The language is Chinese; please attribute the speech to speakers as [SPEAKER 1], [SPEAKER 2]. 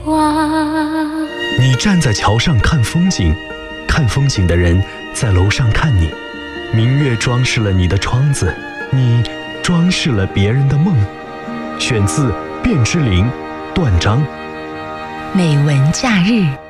[SPEAKER 1] 望。
[SPEAKER 2] 你站在桥上看风景，看风景的人在楼上看你。明月装饰了你的窗子，你装饰了别人的梦。选自卞之琳，断章。
[SPEAKER 1] 美文假日。